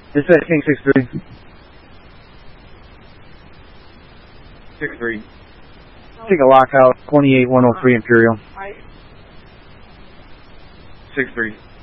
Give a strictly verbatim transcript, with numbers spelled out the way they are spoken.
Dispatch King six three. six three. Take a lockout, twenty-eight one oh three Imperial. six three.